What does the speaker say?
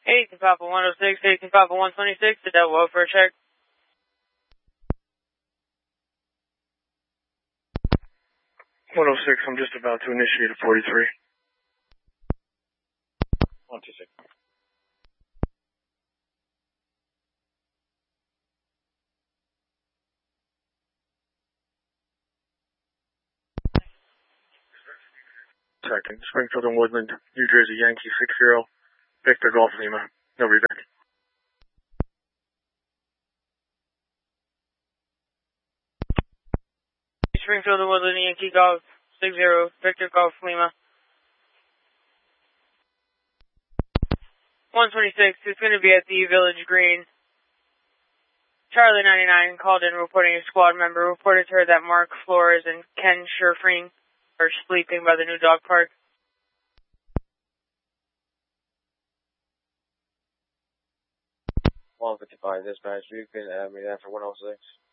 18 Papa 106, 18 Papa 126, to Delta Welfare check. 106, I'm just about to initiate a 43. 126. Second, Springfield and Woodland, New Jersey, Yankee 60, Victor Golf Lima. No reback. Springfield and Woodland, Yankee Golf 60, Victor Golf Lima. 126, it's going to be at the Village Green. Charlie 99 called in reporting a squad member. Reported to her that Mark Flores and Ken Sherfring are sleeping by the new dog park. 155 dispatch, you can admit that for 106.